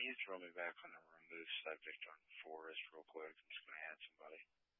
you throw me back on the remove subject on forest real quick? I'm just going to add somebody.